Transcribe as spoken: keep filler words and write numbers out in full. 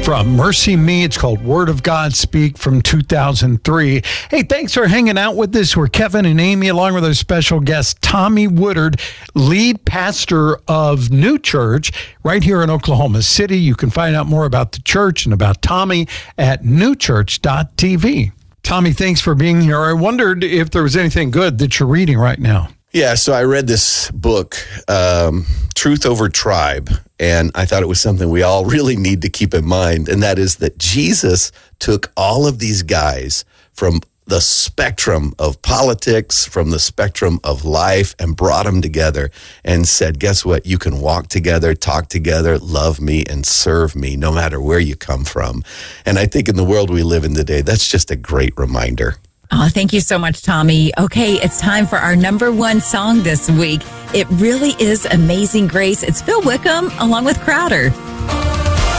from Mercy Me. It's called Word of God Speak from two thousand three. Hey, thanks for hanging out with us. We're Kevin and Amy, along with our special guest, Tommy Woodard, lead pastor of New Church right here in Oklahoma City. You can find out more about the church and about Tommy at new church dot t v. Tommy, thanks for being here. I wondered if there was anything good that you're reading right now. Yeah, so I read this book, um, Truth Over Tribe, and I thought it was something we all really need to keep in mind, and that is that Jesus took all of these guys from the spectrum of politics, from the spectrum of life, and brought them together and said, guess what? You can walk together, talk together, love me, and serve me, no matter where you come from. And I think in the world we live in today, that's just a great reminder. Oh, thank you so much, Tommy. Okay, it's time for our number one song this week. It really is Amazing Grace. It's Phil Wickham along with Crowder.